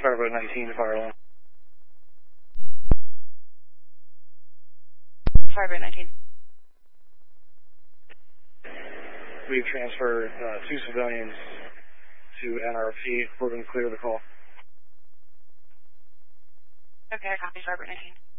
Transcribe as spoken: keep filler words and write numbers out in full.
Firebird nineteen to fire alarm. Firebird nineteen. We've transferred uh, two civilians to N R P. We're going to clear the call. Okay, I copy Firebird nineteen.